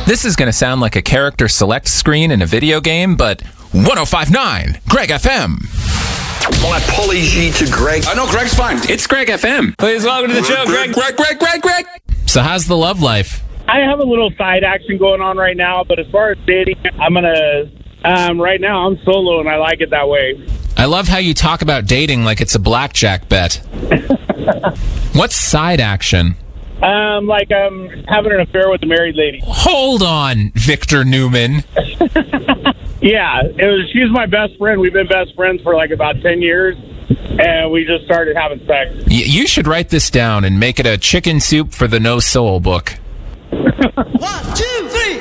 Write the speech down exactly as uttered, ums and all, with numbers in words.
This is going to sound like a character select screen in a video game, but one oh five point nine, Greg F M. My apology to Greg. I know Greg's fine. It's Greg F M. Please welcome to the show, Greg. Greg, Greg, Greg, Greg. So how's the love life? I have a little side action going on right now, but as far as dating, I'm going to, um, right now I'm solo and I like it that way. I love how you talk about dating like it's a blackjack bet. What's side action? Um, like I'm having an affair with a married lady. Hold on, Victor Newman. Yeah, it was. She's my best friend. We've been best friends for like about ten years, and we just started having sex. Y- you should write this down and make it a chicken soup for the no soul book. One, two, three.